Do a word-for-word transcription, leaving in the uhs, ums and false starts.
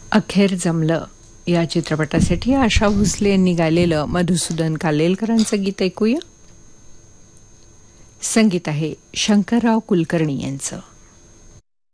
अखेर जमलं या चित्रपटासाठी आशा भोसले यांनी गायलेलं मधुसूदन कालेलकरांचं गीत ऐकूया. संगीत आहे शंकरराव कुलकर्णी यांचं.